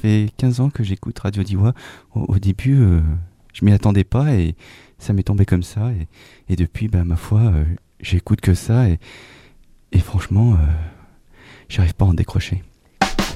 fait 15 ans que j'écoute Radio Diwa. Au début, je m'y attendais pas et ça m'est tombé comme ça. Et depuis, ma foi, j'écoute que ça et franchement, j'arrive pas à en décrocher.